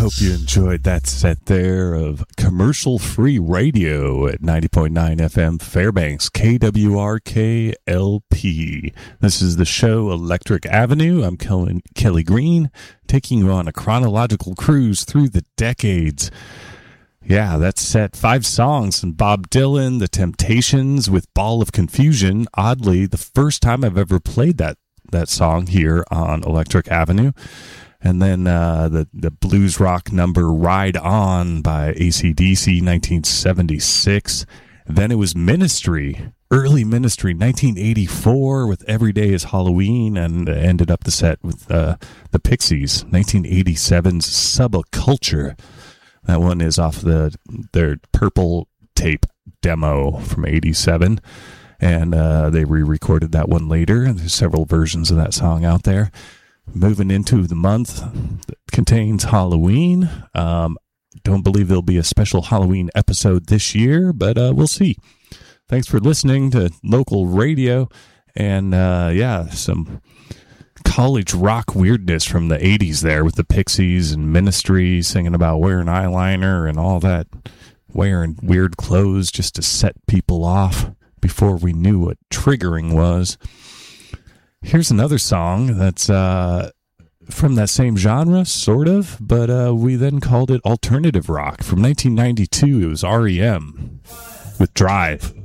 hope you enjoyed that set there of commercial-free radio at 90.9 FM Fairbanks, KWRK-LP. This is the show Electric Avenue. I'm Kelly Green, taking you on a chronological cruise through the decades. Yeah, that set 5 songs from Bob Dylan, The Temptations with Ball of Confusion. Oddly, the first time I've ever played that song here on Electric Avenue. And then the blues rock number Ride On by AC/DC, 1976. Then it was Ministry, early Ministry, 1984 with Every Day is Halloween, and ended up the set with the Pixies, 1987's Subculture. That one is off their Purple Tape demo from 87, and they re-recorded that one later. There's several versions of that song out there. Moving into the month that contains Halloween. Don't believe there'll be a special Halloween episode this year, but we'll see. Thanks for listening to local radio, and some college rock weirdness from the 80s there with the Pixies and Ministry singing about wearing eyeliner and all that, wearing weird clothes just to set people off before we knew what triggering was. Here's another song that's from that same genre, sort of, but we then called it alternative rock. From 1992, it was REM with Drive.